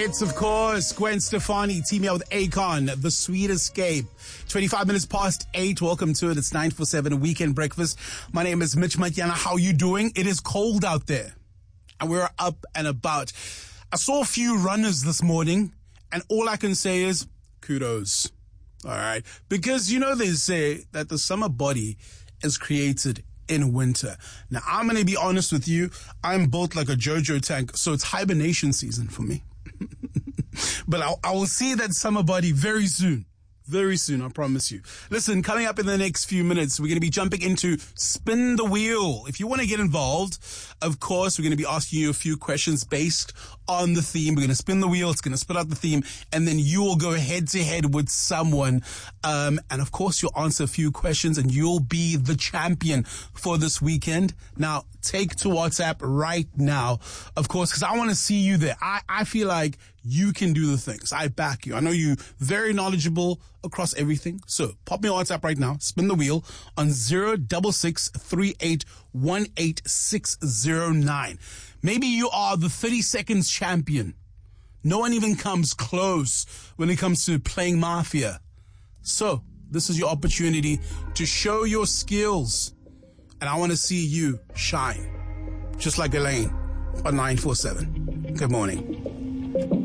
It's, of course, Gwen Stefani teaming up with Akon, The Sweet Escape. 25 minutes past 8. Welcome to it. It's 947 Weekend Breakfast. My name is Mitch Matyana. How are you doing? It is cold out there, and we're up and about. I saw a few runners this morning, and all I can say is kudos. All right? Because, they say that the summer body is created in winter. Now, I'm going to be honest with you. I'm built like a JoJo tank, so it's hibernation season for me. But I will see that summer body very soon. Very soon, I promise you. Listen, coming up in the next few minutes, we're going to be jumping into Spin the Wheel. If you want to get involved, of course, we're going to be asking you a few questions based on the theme. We're going to spin the wheel. It's going to spit out the theme, and then you will go head to head with someone. And of course, you'll answer a few questions, and you'll be the champion for this weekend. Now, take to WhatsApp right now, of course, because I want to see you there. I feel like you can do the things. I back you. I know you're very knowledgeable across everything. So pop me on WhatsApp right now. Spin the wheel on 06638188609. Maybe you are the 30 seconds champion. No one even comes close when it comes to playing Mafia. So this is your opportunity to show your skills. And I want to see you shine. Just like Elaine on 947. Good morning.